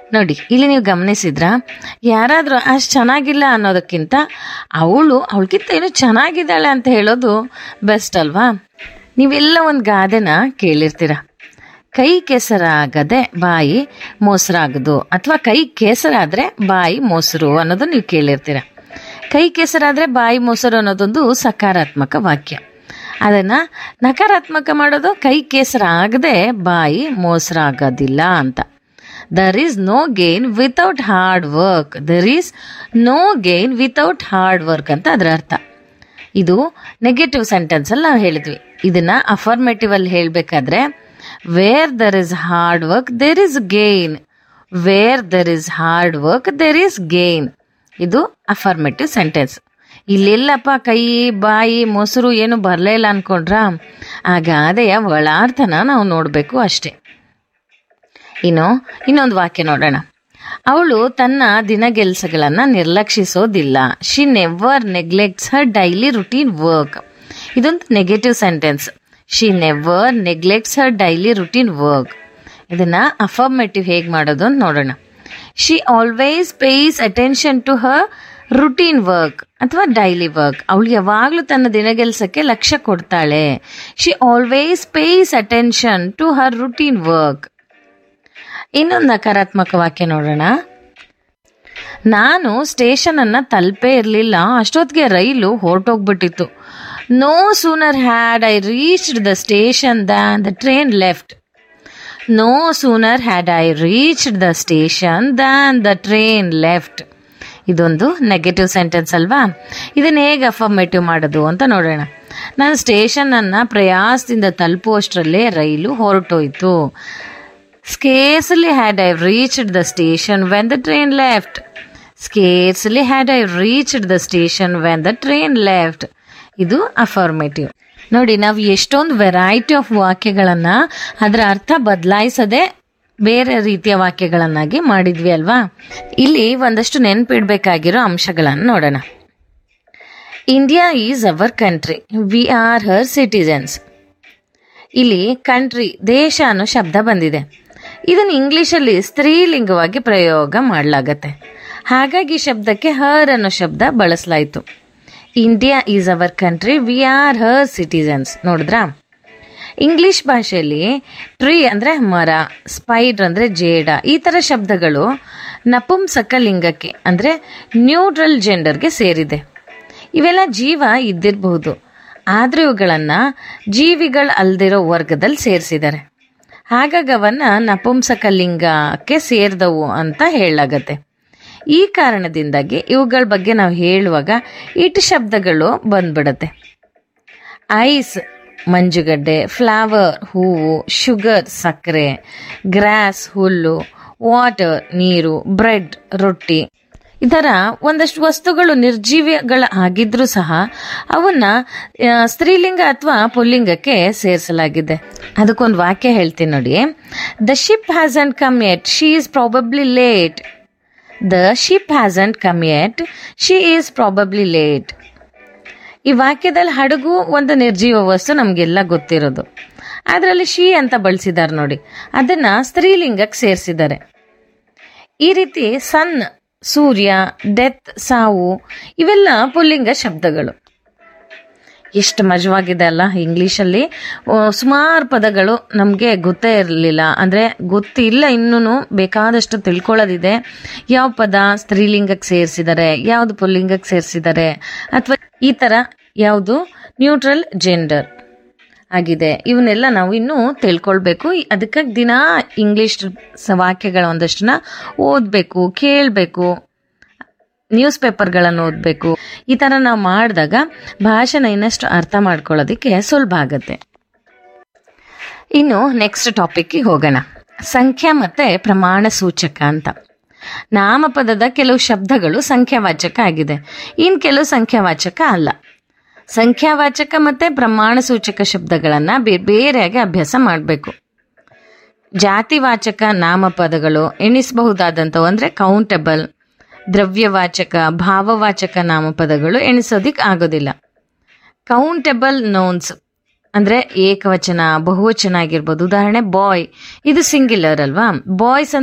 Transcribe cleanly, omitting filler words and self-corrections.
ನೋಡಿ, ಇಲ್ಲಿ ನೀವು ಗಮನಿಸಿದ್ರ, ಯಾರಾದರೂ ಅಷ್ಟು ಚೆನ್ನಾಗಿಲ್ಲ ಅನ್ನೋದಕ್ಕಿಂತ ಅವಳಿಗಿಂತ ಏನು ಚೆನ್ನಾಗಿದ್ದಾಳೆ ಅಂತ ಹೇಳೋದು ಬೆಸ್ಟ್ ಅಲ್ವಾ? ನೀವೆಲ್ಲ ಒಂದು ಗಾದೆನ ಕೇಳಿರ್ತೀರ, ಕೈ ಕೆಸರಾಗದೆ ಬಾಯಿ ಮೊಸರಾಗದು, ಅಥವಾ ಕೈ ಕೆಸರಾದರೆ ಬಾಯಿ ಮೊಸರು ಅನ್ನೋದು ನೀವು ಕೇಳಿರ್ತೀರ. ಕೈ ಕೆಸರಾದರೆ ಬಾಯಿ ಮೊಸರು ಅನ್ನೋದೊಂದು ಸಕಾರಾತ್ಮಕ ವಾಕ್ಯ. ಅದನ್ನು ನಕಾರಾತ್ಮಕ ಮಾಡೋದು ಕೈ ಕೆಸರಾಗದೆ ಬಾಯಿ ಮೊಸರಾಗೋದಿಲ್ಲ ಅಂತ. There is no gain without hard work. There is no gain without hard work ಅಂತ ಅದರ ಅರ್ಥ. ಇದು ನೆಗೆಟಿವ್ ಸೆಂಟೆನ್ಸಲ್ಲಿ ನಾವು ಹೇಳಿದ್ವಿ. ಇದನ್ನು ಅಫರ್ಮೇಟಿವ್ ಅಲ್ಲಿ ಹೇಳಬೇಕಾದ್ರೆ, where there is hard work there is gain. Where there is hard work there is gain. ಇದು ಅಫರ್ಮೇಟಿವ್ ಸೆಂಟೆನ್ಸ್. ಇಲ್ಲೆಲ್ಲಪ್ಪ ಕೈ ಬಾಯಿ ಮೊಸರು ಏನು ಬರಲೇ ಇಲ್ಲ ಅನ್ಕೊಂಡ್ರ, ಆ ಗಾದೆಯ ಒಳಾರ್ಥನ ನಾವು ನೋಡಬೇಕು ಅಷ್ಟೇ. ಇನ್ನೊಂದು ವಾಕ್ಯ ನೋಡೋಣ. ಅವಳು ತನ್ನ ದಿನಗೆಲಸಗಳನ್ನು ನಿರ್ಲಕ್ಷಿಸೋದಿಲ್ಲ. She never neglects Har daily routine work. ಇದೊಂದು negative sentence. She never neglects Har daily routine work. ಇದನ್ನ ಅಫರ್ಮೇಟಿವ್ ಹೇಗೆ ಮಾಡೋದು ಅಂತ ನೋಡೋಣ. She always phase attention to her routine work ಅಥವಾ ಡೈಲಿ ವರ್ಕ್. ಅವಳು ಯಾವಾಗಲೂ ತನ್ನ ದಿನಗೆಲಸಕ್ಕೆ ಲಕ್ಷ್ಯ ಕೊಡ್ತಾಳೆ. She always phase attention to her routine work. ಇನ್ನೊಂದು ನಕಾರಾತ್ಮಕ ವಾಕ್ಯ ನೋಡೋಣ. ನಾನು ಸ್ಟೇಷನ್ ಅನ್ನ ತಲುಪೇ ಇರಲಿಲ್ಲ, ಅಷ್ಟೊತ್ತಿಗೆ ರೈಲು ಹೊರಟೋಗ್ಬಿಟ್ಟಿತ್ತು. No sooner had I reached the station than the train left. No sooner had I reached the station than the train left. ಇದೊಂದು negative sentence ಅಲ್ವಾ? ಇದನ್ನ ಹೇಗೆ ಅಫರ್ಮೇಟಿವ್ ಮಾಡೋದು ಅಂತ ನೋಡೋಣ. ನಾನು ಸ್ಟೇಷನ್ ಅನ್ನ ಪ್ರಯಾಸದಿಂದ ತಲುಪುವಷ್ಟರಲ್ಲೇ ರೈಲು ಹೊರಟೋಯ್ತು. Scarcely had I reached the station when the train left. Scarcely had I reached the station when the train left. ಇದು ಅಫರ್ಮೇಟಿವ್. ನೋಡಿ, ನಾವು ಎಷ್ಟೊಂದು ವೆರೈಟಿ ಆಫ್ ವಾಕ್ಯಗಳನ್ನು ಅದರ ಅರ್ಥ ಬದಲಾಯಿಸದೆ ಬೇರೆ ರೀತಿಯ ವಾಕ್ಯಗಳನ್ನಾಗಿ ಮಾಡಿದ್ವಿ ಅಲ್ವಾ? ಇಲ್ಲಿ ಒಂದಷ್ಟು ನೆನಪಿಡ್ಬೇಕಾಗಿರೋ ಅಂಶಗಳನ್ನು ನೋಡೋಣ. India is our country, we or her citizens. ಇಲ್ಲಿ ಕಂಟ್ರಿ, ದೇಶ ಅನ್ನೋ ಶಬ್ದ ಬಂದಿದೆ. ಇದನ್ನು ಇಂಗ್ಲಿಷಲ್ಲಿ ಸ್ತ್ರೀಲಿಂಗವಾಗಿ ಪ್ರಯೋಗ ಮಾಡಲಾಗತ್ತೆ. ಹಾಗಾಗಿ ಶಬ್ದಕ್ಕೆ ಹರ್ ಅನ್ನೋ ಶಬ್ದ ಬಳಸಲಾಯಿತು. India is our country, we or her citizens. ನೋಡಿದ್ರಾ? ಇಂಗ್ಲಿಷ್ ಭಾಷೆಯಲ್ಲಿ ಟ್ರೀ ಅಂದರೆ ಮರ, ಸ್ಪೈಡರ್ ಅಂದರೆ ಜೇಡ, ಈ ಥರ ಶಬ್ದಗಳು ನಪುಂಸಕ ಲಿಂಗಕ್ಕೆ ಅಂದರೆ ನ್ಯೂಟ್ರಲ್ ಜೆಂಡರ್ಗೆ ಸೇರಿದೆ. ಇವೆಲ್ಲ ಜೀವ ಇದ್ದಿರಬಹುದು, ಆದರೆ ಇವುಗಳನ್ನು ಜೀವಿಗಳು ಅಲ್ದಿರೋ ವರ್ಗದಲ್ಲಿ ಸೇರಿಸಿದ್ದಾರೆ. ಹಾಗಾಗಿ ಅವನ್ನ ನಪುಂಸಕ ಲಿಂಗಕ್ಕೆ ಸೇರಿದವು ಅಂತ ಹೇಳಲಾಗತ್ತೆ. ಈ ಕಾರಣದಿಂದಾಗಿ ಇವುಗಳ ಬಗ್ಗೆ ನಾವು ಹೇಳುವಾಗ ಇಟ್ ಶಬ್ದಗಳು ಬಂದ್ಬಿಡತ್ತೆ. ಐಸ್ ಮಂಜುಗಡ್ಡೆ, ಫ್ಲವರ್ ಹೂವು, ಶುಗರ್ ಸಕ್ಕರೆ, ಗ್ರಾಸ್ ಹುಲ್ಲು, ವಾಟರ್ ನೀರು, ಬ್ರೆಡ್ ರೊಟ್ಟಿ, ಈ ಥರ ಒಂದಷ್ಟು ವಸ್ತುಗಳು ನಿರ್ಜೀವಿಗಳ ಆಗಿದ್ರೂ ಸಹ ಅವನ್ನ ಸ್ತ್ರೀಲಿಂಗ ಅಥವಾ ಪುಲ್ಲಿಂಗಕ್ಕೆ ಸೇರಿಸಲಾಗಿದೆ. ಅದಕ್ಕೊಂದು ವಾಕ್ಯ ಹೇಳ್ತೀನಿ ನೋಡಿ. The ship hasn't come yet, she is probably late. The ship hasn't come yet, she is probably late. ಈ ವಾಕ್ಯದಲ್ಲಿ ಹಡಗು ಒಂದು ನಿರ್ಜೀವ ವಸ್ತು, ನಮಗೆಲ್ಲ ಗೊತ್ತಿರೋದು. ಅದರಲ್ಲಿ ಶಿ ಅಂತ ಬಳಸಿದ್ದಾರೆ ನೋಡಿ, ಅದನ್ನ ಸ್ತ್ರೀಲಿಂಗಕ್ಕೆ ಸೇರಿಸಿದ್ದಾರೆ. ಈ ರೀತಿ ಸನ್ ಸೂರ್ಯ, ಡೆತ್ ಸಾವು, ಇವೆಲ್ಲ ಪುಲ್ಲಿಂಗ ಶಬ್ದಗಳು. ಎಷ್ಟು ಮಜವಾಗಿದೆ ಅಲ್ಲ? ಇಂಗ್ಲೀಷಲ್ಲಿ ಸುಮಾರು ಪದಗಳು ನಮಗೆ ಗೊತ್ತೇ ಇರಲಿಲ್ಲ, ಅಂದರೆ ಗೊತ್ತಿಲ್ಲ, ಇನ್ನೂ ಬೇಕಾದಷ್ಟು ತಿಳ್ಕೊಳ್ಳೋದಿದೆ. ಯಾವ ಪದ ಸ್ತ್ರೀಲಿಂಗಕ್ಕೆ ಸೇರಿಸಿದ್ದಾರೆ, ಯಾವುದು ಪುಲ್ಲಿಂಗಕ್ಕೆ ಸೇರಿಸಿದ್ದಾರೆ, ಅಥವಾ ಈ ಥರ ಯಾವುದು ನ್ಯೂಟ್ರಲ್ ಜೆಂಡರ್ ಆಗಿದೆ, ಇವನ್ನೆಲ್ಲ ನಾವು ಇನ್ನೂ ತಿಳ್ಕೊಳ್ಬೇಕು. ಅದಕ್ಕಾಗಿ ದಿನ ಇಂಗ್ಲೀಷ್ ವಾಕ್ಯಗಳ ಒಂದಷ್ಟನ್ನ ಓದಬೇಕು, ಕೇಳಬೇಕು, ನ್ಯೂಸ್ ಪೇಪರ್ಗಳನ್ನು ಓದಬೇಕು. ಈ ಥರ ನಾವು ಮಾಡಿದಾಗ ಭಾಷೆನ ಇನ್ನಷ್ಟು ಅರ್ಥ ಮಾಡ್ಕೊಳ್ಳೋದಕ್ಕೆ ಸುಲಭ ಆಗುತ್ತೆ. ಇನ್ನು ನೆಕ್ಸ್ಟ್ ಟಾಪಿಕ್ಗೆ ಹೋಗೋಣ. ಸಂಖ್ಯಾ ಮತ್ತು ಪ್ರಮಾಣ ಸೂಚಕ ಅಂತ. ನಾಮಪದದ ಕೆಲವು ಶಬ್ದಗಳು ಸಂಖ್ಯಾವಾಚಕ ಆಗಿದೆ, ಇನ್ನು ಕೆಲವು ಸಂಖ್ಯಾವಾಚಕ ಅಲ್ಲ. ಸಂಖ್ಯಾವಾಚಕ ಮತ್ತು ಪ್ರಮಾಣ ಸೂಚಕ ಶಬ್ದಗಳನ್ನು ಬೇರೆಯಾಗಿ ಅಭ್ಯಾಸ ಮಾಡಬೇಕು. ಜಾತಿವಾಚಕ ನಾಮಪದಗಳು ಎಣಿಸಬಹುದಾದಂಥವು ಅಂದರೆ ಕೌಂಟಬಲ್. ದ್ರವ್ಯವಾಚಕ ಭಾವವಾಚಕ ನಾಮಪದಗಳು ಎಣಿಸೋದಿಕ್ ಆಗೋದಿಲ್ಲ. ಕೌಂಟಬಲ್ ನೌನ್ಸ್ ಅಂದರೆ ಏಕವಚನ ಬಹುವಚನ ಆಗಿರ್ಬೋದು. ಉದಾಹರಣೆ ಬಾಯ್, ಇದು ಸಿಂಗ್ಯುಲರ್ ಅಲ್ವಾ? ಬಾಯ್ಸ್